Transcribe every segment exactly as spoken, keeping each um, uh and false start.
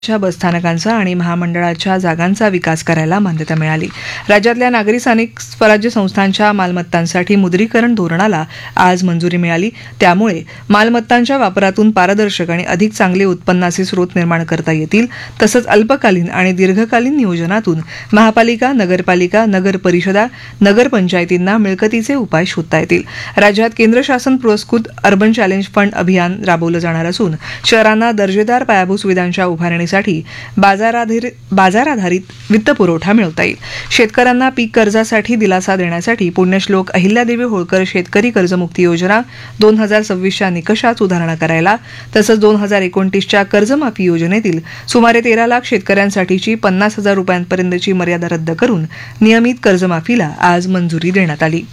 च्या बसस्थानकांचा आणि महामंडळाच्या जागांचा विकास करायला मान्यता मिळाली. राज्यातल्या नागरी स्थानिक स्वराज्य संस्थांच्या मालमत्तांसाठी मुद्रीकरण धोरणाला आज मंजुरी मिळाली. त्यामुळे मालमत्तांच्या वापरातून पारदर्शक आणि अधिक चांगले उत्पन्नाचे स्रोत निर्माण करता येतील. तसंच अल्पकालीन आणि दीर्घकालीन नियोजनातून महापालिका, नगरपालिका, नगर परिषदा, नगरपंचायतींना मिळकतीचे उपाय शोधता येतील. राज्यात केंद्र शासन पुरस्कृत अर्बन चॅलेंज फंड अभियान राबवलं जाणार असून शहरांना दर्जेदार पायाभूत सुविधांच्या उभारणीसाठी बाजाराधारित बाजाराधारित वित्तपुरवठा मिळवता येईल. शेतकऱ्यांना पीक कर्जासाठी दिलासा देण्यासाठी पुण्यश्लोक अहिल्यादेवी होळकर शेतकरी कर्जमुक्ती योजना दोन हजार सव्वीसच्या निकषात सुधारणा करायला तसंच दोन हजार एकोणतीसच्या कर्जमाफी योजनेतील सुमारे तेरा लाख शेतकऱ्यांसाठीची पन्नास हजार रुपयांपर्यंतची मर्यादा रद्द करून नियमित कर्जमाफीला आज मंजुरी देण्यात आली.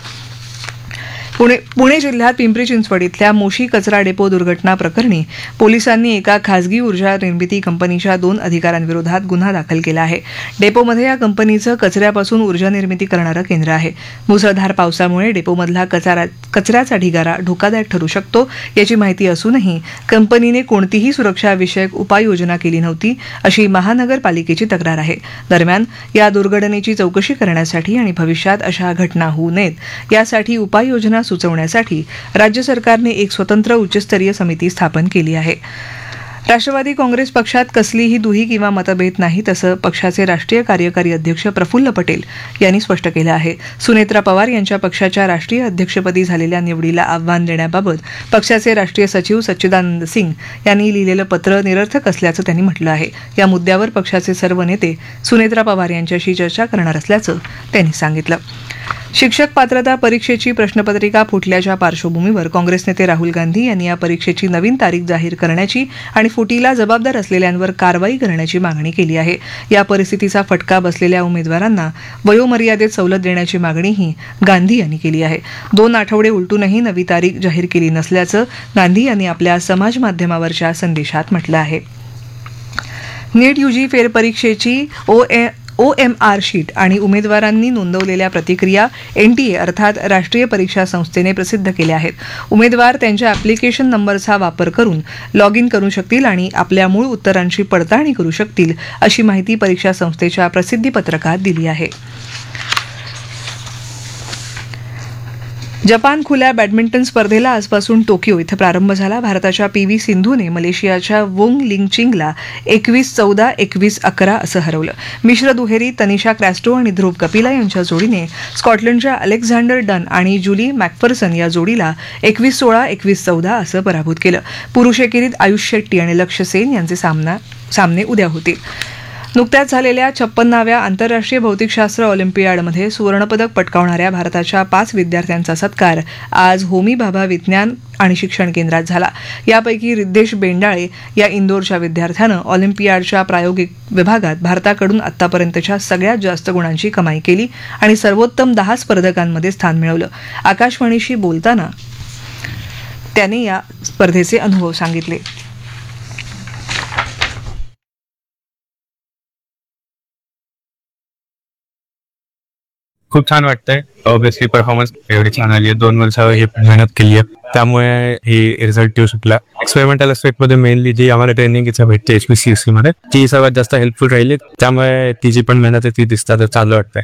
पुणे पुणे जिल्ह्यात पिंपरी चिंचवड इथल्या मोशी कचरा डेपो दुर्घटना प्रकरणी पोलिसांनी एका खासगी ऊर्जा निर्मिती कंपनीच्या दोन अधिकाऱ्यांविरोधात गुन्हा दाखल केला आहे. डेपोमध्ये या कंपनीचं कचऱ्यापासून ऊर्जा निर्मिती करणारं केंद्र आहे. मुसळधार पावसामुळे डेपोमधला कचरा कचऱ्याचा ढिगारा धोकादायक ठरू शकतो याची माहिती असूनही कंपनीने कोणतीही सुरक्षाविषयक उपाययोजना केली नव्हती अशी महानगरपालिकेची तक्रार आहे. दरम्यान या दुर्घटनेची चौकशी करण्यासाठी आणि भविष्यात अशा घटना होऊ नयेत यासाठी उपाययोजना सुचवण्यासाठी राज्य सरकारने एक स्वतंत्र उच्चस्तरीय समिती स्थापन केली आहे. राष्ट्रवादी काँग्रेस पक्षात कसलीही दुही किंवा मतभेद नाही असं पक्षाचे राष्ट्रीय कार्यकारी अध्यक्ष प्रफुल्ल पटेल यांनी स्पष्ट केलं आहे. सुनेत्रा पवार यांच्या पक्षाच्या राष्ट्रीय अध्यक्षपदी झालेल्या निवडीला आव्हान देण्याबाबत पक्षाचे राष्ट्रीय सचिव सच्चिदानंद सिंग यांनी लिहिलेलं पत्र निरर्थक असल्याचं त्यांनी म्हटलं आहे. या मुद्द्यावर पक्षाचे सर्व नेते सुनेत्रा पवार यांच्याशी चर्चा करणार असल्याचं त्यांनी सांगितलं. शिक्षक पात्रता परीक्षेची प्रश्नपत्रिका फुटल्याच्या पार्श्वभूमीवर काँग्रेस नेते राहुल गांधी यांनी या परीक्षेची नवीन तारीख जाहीर करण्याची आणि फुटीला जबाबदार असलेल्यांवर कारवाई करण्याची मागणी केली आहे. या परिस्थितीचा फटका बसलेल्या उमेदवारांना वयोमर्यादेत सवलत देण्याची मागणीही गांधी यांनी केली आहे. दोन आठवडे उलटूनही नवी तारीख जाहीर केली नसल्याचं गांधी यांनी आपल्या समाज माध्यमावरच्या संदेशात म्हटलं आहे. नीट यूजी फेरपरीक्षेची ओ ए ओ एम आर शीट आणि उमेदवारांनी नोंदवलेल्या प्रतिक्रिया एनटीए अर्थात राष्ट्रीय परीक्षा संस्थेने प्रसिद्ध केल्या आहेत. उमेदवार त्यांच्या ॲप्लिकेशन नंबरचा वापर करून लॉग इन करू शकतील आणि आपल्या मूळ उत्तरांची पडताळणी करू शकतील अशी माहिती परीक्षा संस्थेच्या प्रसिद्धीपत्रकात दिली आहे. जपान खुल्या बॅडमिंटन स्पर्धेला आजपासून टोकियो इथं प्रारंभ झाला. भारताच्या पी व्ही सिंधूने मलेशियाच्या वोंग लिंग चिंगला एकवीस चौदा एकवीस अकरा असं हरवलं. मिश्र दुहेरी तनिषा क्रॅस्टो आणि ध्रुव कपिला यांच्या जोडीने स्कॉटलंडच्या अलेक्झांडर डन आणि जुली मॅकफर्सन या जोडीला एकवीस सोळा एकवीस चौदा असं पराभूत केलं. पुरुष एकेरीत आयुष शेट्टी आणि लक्ष्य सेन यांचे सामना सामने उद्या होतील. नुकत्याच झालेल्या छप्पन्नाव्या आंतरराष्ट्रीय भौतिकशास्त्र ऑलिम्पियाडमध्ये सुवर्णपदक पटकावणाऱ्या भारताच्या पाच विद्यार्थ्यांचा सत्कार आज होमी भाभा विज्ञान आणि शिक्षण केंद्रात झाला. यापैकी रिद्देश बेंडाळे या इंदोरच्या विद्यार्थ्यानं ऑलिम्पियाडच्या प्रायोगिक विभागात भारताकडून आतापर्यंतच्या सगळ्यात जास्त गुणांची कमाई केली आणि सर्वोत्तम दहा स्पर्धकांमध्ये स्थान मिळवलं. आकाशवाणीशी बोलताना त्याने या स्पर्धेचे अनुभव सांगितले. खूप छान वाटतंय. ऑब्विसली परफॉर्मन्स एवढी छान आली आहे. दोन वर्षावर ही मेहनत केली आहे त्यामुळे ही रिझल्ट येऊ शकला. एक्सपेरिमेंटल ऍस्पेक्ट मध्ये मेनली जी आम्हाला ट्रेनिंग इथं भेटते एचपीसीएससी मध्ये ती सगळ्यात जास्त हेल्पफुल राहिली. त्यामुळे ती जी पण मेहनत आहे ती दिसतात चांगलं वाटतंय.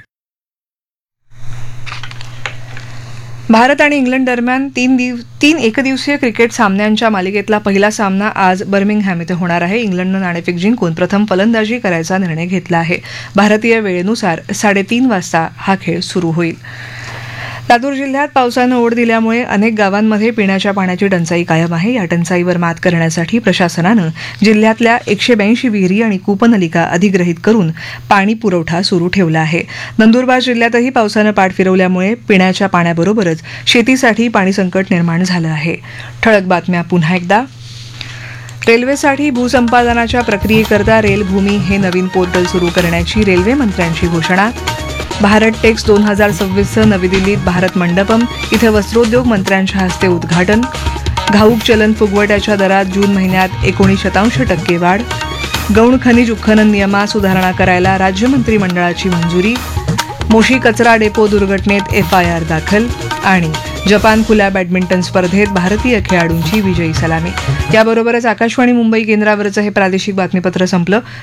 भारत आणि इंग्लंड दरम्यान तीन दिव तीन एकदिवसीय क्रिकेट सामन्यांच्या मालिकेतला पहिला सामना आज बर्मिंगहॅम इथं होणार आहे. इंग्लंडनं नाणेफेक जिंकून प्रथम फलंदाजी करायचा निर्णय घेतला आहे. भारतीय वेळेनुसार साडेतीन वाजता हा खेळ सुरू होईल. लातूर जिल्ह्यात पावसानं ओढ दिल्यामुळे अनेक गावांमध्ये पिण्याच्या पाण्याची टंचाई कायम आहे. या टंचाईवर मात करण्यासाठी प्रशासनानं जिल्ह्यातल्या एकशे ब्याऐंशी विहिरी आणि कूपनलिका अधिग्रहित करून पाणी पुरवठा सुरू ठेवला आहे. नंदुरबार जिल्ह्यातही पावसानं पाठ फिरवल्यामुळे पिण्याच्या पाण्याबरोबरच शेतीसाठी पाणी संकट निर्माण झालं आहे. ठळक बातम्या पुन्हा एकदा. रेल्वेसाठी भूसंपादनाच्या प्रक्रियेकरता रेलभूमी हे नवीन पोर्टल सुरू करण्याची रेल्वे मंत्र्यांची घोषणा. भारत टेक्स दोन हजार सव्वीसचं नवी दिल्लीत भारत मंडपम इथं वस्त्रोद्योग मंत्र्यांच्या हस्ते उद्घाटन. घाऊक चलन फुगवट्याच्या दरात जून महिन्यात एकोणीस शतांश टक्के वाढ. गौण खनिज उत्खनन नियमात सुधारणा करायला राज्य मंत्रिमंडळाची मंजुरी. मोशी कचरा डेपो दुर्घटनेत एफ आय आर दाखल. आणि जपान खुल्या बॅडमिंटन स्पर्धेत भारतीय खेळाडूंची विजयी सलामी. याबरोबरच आकाशवाणी मुंबई केंद्रावरचं हे प्रादेशिक बातमीपत्र संपलं.